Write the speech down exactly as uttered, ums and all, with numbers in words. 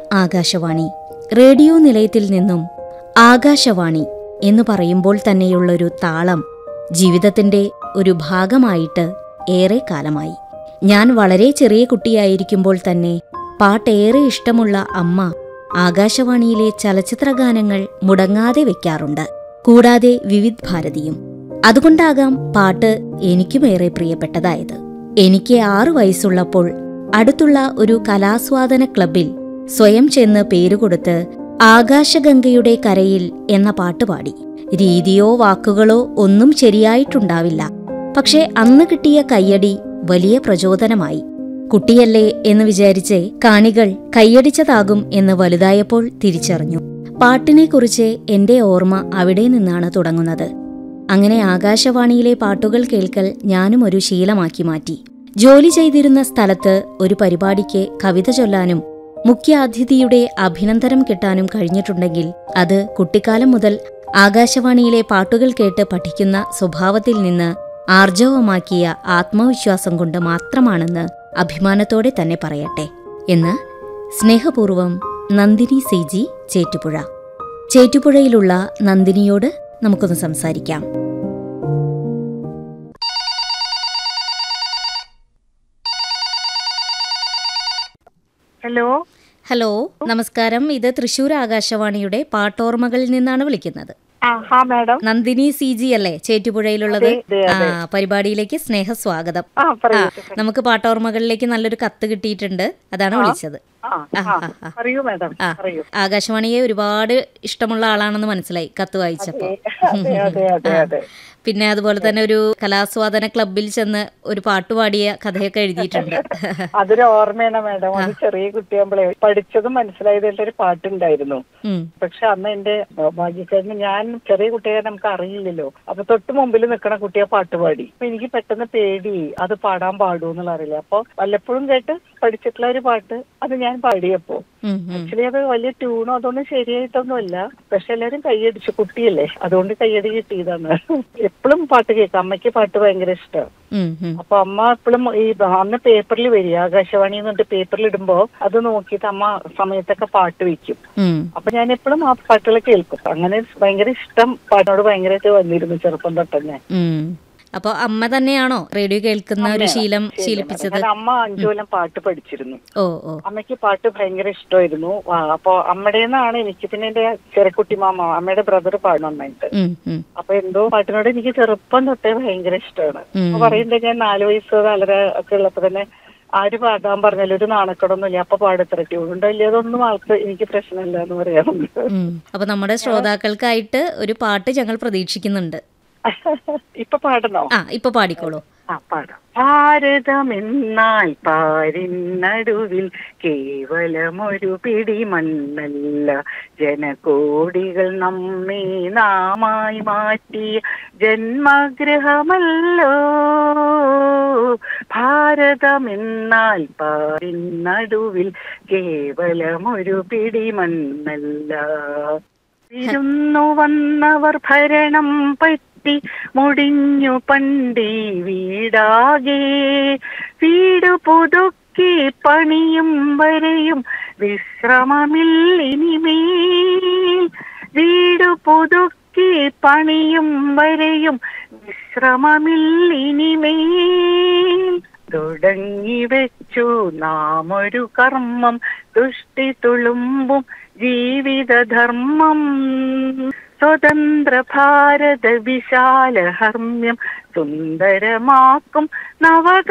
Akashvani. Radio നിലയത്തിൽ നിന്നും ആകാശവാണി എന്ന് പറയുമ്പോൾ തന്നെയുള്ളൊരു താളം ജീവിതത്തിന്റെ ഒരു ഭാഗമായിട്ട് ഏറെ കാലമായി. ഞാൻ വളരെ ചെറിയ കുട്ടിയായിരിക്കുമ്പോൾ തന്നെ പാട്ടേറെ ഇഷ്ടമുള്ള അമ്മ ആകാശവാണിയിലെ ചലച്ചിത്രഗാനങ്ങൾ മുടങ്ങാതെ വെക്കാറുണ്ട്. കൂടാതെ വിവിധ് ഭാരതിയും. അതുകൊണ്ടാകാം പാട്ട് എനിക്കുമേറെ പ്രിയപ്പെട്ടതായത്. എനിക്ക് ആറു വയസ്സുള്ളപ്പോൾ അടുത്തുള്ള ഒരു കലാസ്വാദന ക്ലബിൽ സ്വയം ചെന്ന് പേരുകൊടുത്ത് ആകാശഗംഗയുടെ കരയിൽ എന്ന പാട്ടുപാടി. രീതിയോ വാക്കുകളോ ഒന്നും ശരിയായിട്ടുണ്ടാവില്ല. പക്ഷെ അന്ന് കിട്ടിയ കയ്യടി വലിയ പ്രചോദനമായി. കുട്ടിയല്ലേ എന്ന് വിചാരിച്ച് കാണികൾ കയ്യടിച്ചതാകും എന്ന് വലുതായപ്പോൾ തിരിച്ചറിഞ്ഞു. പാട്ടിനെക്കുറിച്ച് എന്റെ ഓർമ്മ അവിടെ നിന്നാണ് തുടങ്ങുന്നത്. അങ്ങനെ ആകാശവാണിയിലെ പാട്ടുകൾ കേൾക്കൽ ഞാനും ഒരു ശീലമാക്കി മാറ്റി. ജോലി ചെയ്തിരുന്ന സ്ഥലത്ത് ഒരു പരിപാടിക്ക് കവിത ചൊല്ലാനും മുഖ്യ അതിഥിയുടെ അഭിനന്ദനം കിട്ടാനും കഴിഞ്ഞിട്ടുണ്ടെങ്കിൽ അത് കുട്ടിക്കാലം മുതൽ ആകാശവാണിയിലെ പാട്ടുകൾ കേട്ട് പഠിക്കുന്ന സ്വഭാവത്തിൽ നിന്ന് ആർജവമാക്കിയ ആത്മവിശ്വാസം കൊണ്ട് മാത്രമാണെന്ന് അഭിമാനത്തോടെ തന്നെ പറയട്ടെ എന്ന് സ്നേഹപൂർവം നന്ദിനി സി ജി, ചേറ്റുപുഴ. ചേറ്റുപുഴയിലുള്ള നന്ദിനിയോട് നമുക്കൊന്ന് സംസാരിക്കാം. ഹലോ ഹലോ, നമസ്കാരം. ഇത് തൃശൂർ ആകാശവാണിയുടെ പാട്ടോർമ്മകളിൽ നിന്നാണ് വിളിക്കുന്നത്. നന്ദിനി സി ജി അല്ലേ ചേറ്റുപുഴയിലുള്ളത്? ആ, പരിപാടിയിലേക്ക് സ്നേഹസ്വാഗതം. നമുക്ക് പാട്ടോർമ്മകളിലേക്ക് നല്ലൊരു കത്ത് കിട്ടിയിട്ടുണ്ട്, അതാണ് വിളിച്ചത്. ആകാശവാണിയെ ഒരുപാട് ഇഷ്ടമുള്ള ആളാണെന്ന് മനസ്സിലായി കത്ത് വായിച്ചപ്പോ. പിന്നെ അതുപോലെ തന്നെ ഒരു കലാസ്വാദന ക്ലബിൽ ചെന്ന് ഒരു പാട്ടുപാടിയ കഥയൊക്കെ എഴുതിയിട്ടുണ്ട്. അതൊരു ഓർമ്മയാണ് മാഡം. അത് ചെറിയ കുട്ടിയാകുമ്പോഴേ പഠിച്ചതും മനസ്സിലായതായിട്ട് ഒരു പാട്ടുണ്ടായിരുന്നു. പക്ഷെ അന്ന് എന്റെ ഭാഗ്യക്കാരന്, ഞാൻ ചെറിയ കുട്ടിയെ നമുക്ക് അറിയില്ലല്ലോ, അപ്പൊ തൊട്ട് മുമ്പിൽ നിൽക്കണ കുട്ടിയെ പാട്ടുപാടി. അപ്പൊ എനിക്ക് പെട്ടെന്ന് പേടി, അത് പാടാൻ പാടൂ എന്നുള്ള അറിയില്ല. അപ്പൊ വല്ലപ്പോഴും കേട്ട് പഠിച്ചിട്ടുള്ള ഒരു പാട്ട് അത് ഞാൻ പാടിയപ്പോ ആക്ച്വലി അത് വലിയ ട്യൂണോ അതൊന്നും ശരിയായിട്ടൊന്നുമല്ല. പക്ഷെ എല്ലാരും കൈയടിച്ചു, കുട്ടിയല്ലേ, അതുകൊണ്ട് കൈയടി കിട്ടിയതാണ്. എപ്പോഴും പാട്ട് കേൾക്കാം. അമ്മയ്ക്ക് പാട്ട് ഭയങ്കര ഇഷ്ടമാണ്. അപ്പൊ അമ്മ എപ്പോഴും ഈ അന്ന് പേപ്പറിൽ വരിക, ആകാശവാണി എന്നിട്ട് പേപ്പറിൽ ഇടുമ്പോ അത് നോക്കിയിട്ട് അമ്മ സമയത്തൊക്കെ പാട്ട് വെക്കും. അപ്പൊ ഞാൻ എപ്പോഴും ആ പാട്ടുകൾ കേൾക്കും. അങ്ങനെ ഭയങ്കര ഇഷ്ടം, പാട്ടിനോട് ഭയങ്കരമായിട്ട് വന്നിരുന്നു ചെറുപ്പം തൊട്ടന്നെ. അപ്പൊ അമ്മ തന്നെയാണോ റേഡിയോ കേൾക്കുന്ന ഒരു ശീലം ശീലിപ്പിച്ചത്? അമ്മ അഞ്ചു കൊല്ലം പാട്ട് പഠിച്ചിരുന്നു. ഓ ഓ അമ്മയ്ക്ക് പാട്ട് ഭയങ്കര ഇഷ്ടമായിരുന്നു. അപ്പൊ അമ്മയുടെ നിന്നാണ് എനിക്ക്, പിന്നെ എന്റെ ചെറുക്കുട്ടി മാമ, അമ്മയുടെ ബ്രദർ പാടും നന്നായിട്ട്. അപ്പൊ എന്തോ പാട്ടിനോട് എനിക്ക് ചെറുപ്പം തൊട്ടേ ഭയങ്കര ഇഷ്ടമാണ്. അപ്പൊ പറയുന്നത് ഞാൻ നാല് വയസ്സ് നാലര ഒക്കെ ഉള്ളപ്പോ തന്നെ ആര് പാടാൻ പറഞ്ഞാലും ഒരു നാണക്കടൊന്നുമില്ല, അപ്പൊ പാടത്ര ട്യൂണുണ്ടോ ഇല്ല അതൊന്നും ആൾക്ക് എനിക്ക് പ്രശ്നമില്ല എന്ന് പറയാറുണ്ട്. അപ്പൊ നമ്മുടെ ശ്രോതാക്കൾക്കായിട്ട് ഒരു പാട്ട് ഞങ്ങൾ പ്രതീക്ഷിക്കുന്നുണ്ട്. ഇപ്പൊ പാടണോ? ആ, ഇപ്പൊ പാടിക്കോളൂ. ആ, പാടാം. ഭാരതമെന്നാൽ പാരിനടുവിൽ കേവലമൊരു പിടി മണ്ണല്ല, ജനകോടികൾ നമ്മെ നാമായി മാറ്റിയ ജന്മഗൃഹമല്ലോ. ഭാരതമെന്നാൽ പാരിനടുവിൽ കേവലമൊരു പിടി മണ്ണല്ല. ഇരുന്നു വന്നവർ ഭരണം പറ്റി മുടിഞ്ഞു പണ്ടേ വീടാകെ, വീട് പുതുക്കി പണിയും വരെയും വിശ്രമമില്ലിനിമേൽ, വീട് പുതുക്കി പണിയും വരെയും വിശ്രമമില്ലിനിമേൽ. തുടങ്ങി വെച്ചു നാം ഒരു കർമ്മം, ദുഷ്ടി തുളുമ്പും ജീവിതധർമ്മം. സ്വതന്ത്ര ഭാരത വിശാലഹർമ്മ്യം സുന്ദരമാക്കും നവ